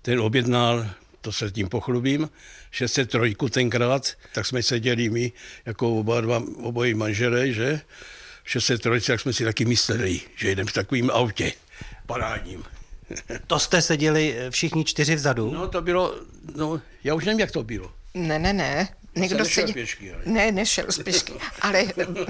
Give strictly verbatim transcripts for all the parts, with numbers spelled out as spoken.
ten objednal, to se tím pochlubím, šest set tři tenkrát, tak jsme seděli my, jako oba dva, obojí manželé, že? V šest set tři, tak jsme si taky mysleli, že jedeme v takovým autě, parádním. To jste seděli všichni čtyři vzadu? No to bylo, no já už nevím, jak to bylo. Ne, ne, ne. Někdo sedí... pěšky, ale... Ne, nešel z pěšky, ale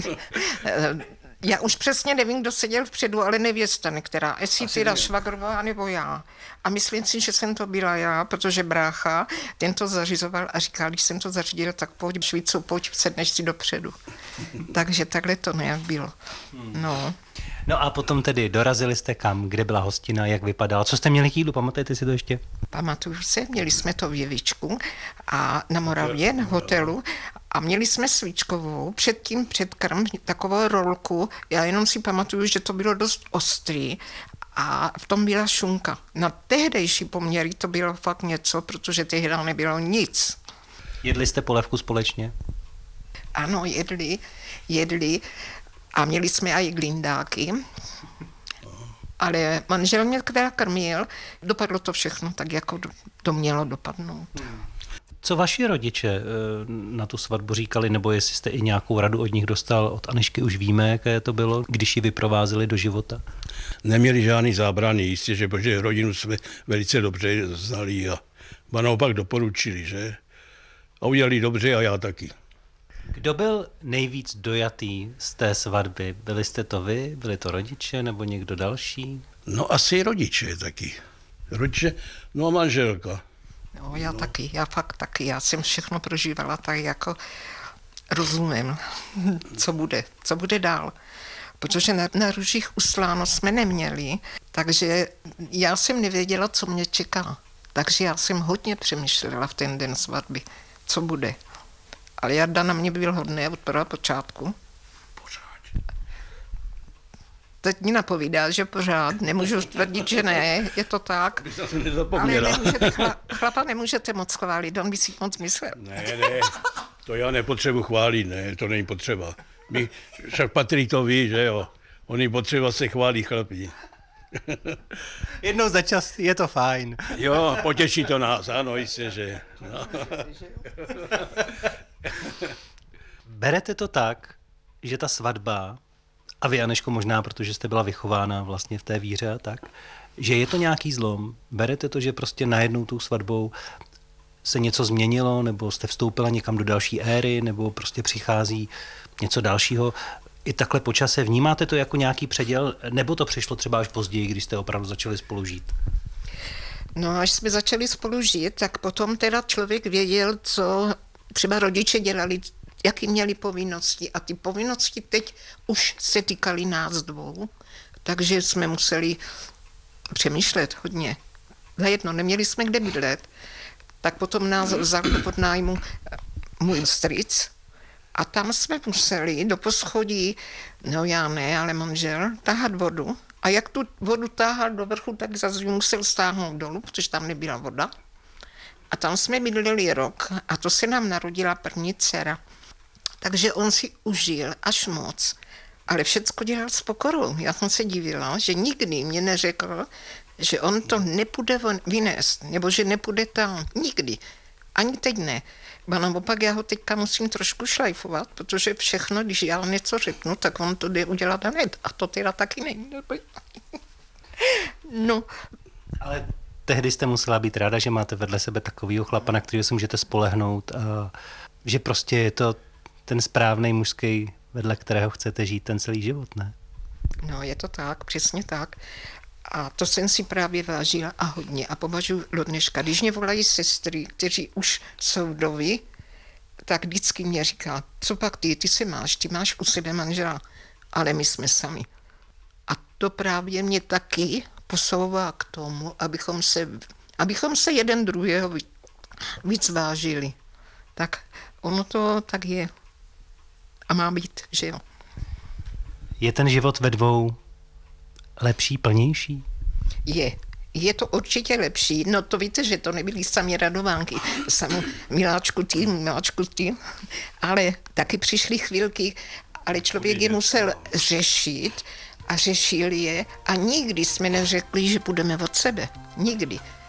já už přesně nevím, kdo seděl vpředu, ale nevěsta některá, jestli teda švagrová nebo já. A myslím si, že jsem to byla já, protože brácha, ten to zařizoval a říkal, když jsem to zařídila, tak pojď, Švicu, pojď, sedneš si dopředu. Takže takhle to nějak bylo. No. No a potom tedy dorazili jste kam, kde byla hostina, jak vypadala, co jste měli k jídlu, pamatujete si to ještě? Pamatuju se, měli jsme to v Jevičku a na Moravě, na hotelu a měli jsme svíčkovou, předtím předkrm, takovou rolku, já jenom si pamatuju, že to bylo dost ostrý a v tom byla šunka. Na tehdejší poměry to bylo fakt něco, protože tehdy nebylo nic. Jedli jste polévku společně? Ano, jedli, jedli a měli jsme i glindáky, ale manžel mě teda krmil, dopadlo to všechno tak, jako to mělo dopadnout. Co vaši rodiče na tu svatbu říkali, nebo jestli jste i nějakou radu od nich dostal? Od Anežky už víme, jaké to bylo, když ji vyprovázeli do života? Neměli žádný zábrany, jistě, že protože rodinu jsme velice dobře znali a naopak doporučili, že? A udělali dobře a já taky. Kdo byl nejvíc dojatý z té svatby? Byli jste to vy, byli to rodiče nebo někdo další? No asi rodiče taky. Rodiče, no a manželka. No já no. taky, já fakt taky, já jsem všechno prožívala tak jako rozumím, co bude, co bude dál. Protože na, na růžích usláno jsme neměli, takže já jsem nevěděla, co mě čeká. Takže já jsem hodně přemýšlela v ten den svatby, co bude. Ale Jarda na mě byl hodný od prvého počátku. Pořád. Teď mi napovídá, že pořád. Nemůžu tvrdit, že ne, je to tak. Ale nemůžete, chla, chlapa nemůžete moc chválit, on by si moc myslel. Ne, ne, to já nepotřebuji chválit, ne, to není potřeba. My, však Patrik to ví, že jo, on je potřeba se chválí chlapi. Jednou za čas je to fajn. Jo, potěší to nás, ano, jistě, že. No. Berete to tak, že ta svatba, a vy, Anežko, možná, protože jste byla vychována vlastně v té víře a tak, že je to nějaký zlom? Berete to, že prostě najednou tou svatbou se něco změnilo, nebo jste vstoupila někam do další éry, nebo prostě přichází něco dalšího? I takhle po čase vnímáte to jako nějaký předěl, nebo to přišlo třeba až později, když jste opravdu začali spolu žít? No, až jsme začali spolu žít, tak potom teda člověk věděl, co třeba rodiče dělali, jaký měli povinnosti. A ty povinnosti teď už se týkaly nás dvou, takže jsme museli přemýšlet hodně. Zajedno, neměli jsme kde bydlet, tak potom nás vzal do podnájmu můj strýc a tam jsme museli do poschodí, no já ne, ale manžel, tahat vodu. A jak tu vodu táhal do vrchu, tak zase musel stáhnout dolů, protože tam nebyla voda. A tam jsme bydleli rok a to se nám narodila první dcera. Takže on si užil až moc, ale všecko dělal s pokorou. Já jsem se divila, že nikdy mě neřekl, že on to nepůjde vynést, nebo že nepůjde tam. Nikdy. Ani teď ne. A naopak já ho teďka musím trošku šlajfovat, protože všechno, když já něco řeknu, tak on to jde udělat hned. A to teda taky není. No. Ale tehdy jste musela být ráda, že máte vedle sebe takovýho chlapa, na kterého si můžete spolehnout a že prostě je to ten správný mužský, vedle kterého chcete žít ten celý život, ne? No, je to tak, přesně tak. A to jsem si právě vážila a hodně. A považuji do dneška. Když mě volají sestry, kteří už jsou vdovy, tak vždycky mě říká, co pak ty, ty se máš, ty máš u sebe manžela, ale my jsme sami. A to právě mě taky posouvá k tomu, abychom se, abychom se jeden druhého víc vážili. Tak ono to tak je. A má být, že jo. Je ten život ve dvou lepší, plnější? Je. Je to určitě lepší. No to víte, že to nebyly sami radovánky. Samu miláčku ty, miláčku ty. Ale taky přišly chvilky, ale člověk je musel řešit a řešil je a nikdy jsme neřekli, že půjdeme od sebe. Nikdy.